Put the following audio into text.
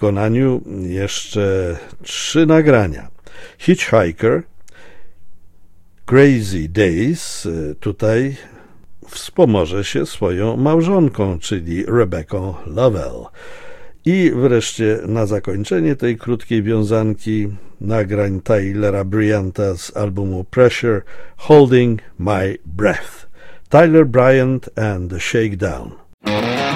wykonaniu jeszcze 3 nagrania. Hitchhiker, Crazy Days, tutaj wspomoże się swoją małżonką, czyli Rebecca Lovell. I wreszcie na zakończenie tej krótkiej wiązanki nagrań Tylera Bryanta z albumu Pressure, Holding My Breath. Tyler Bryant and the Shakedown.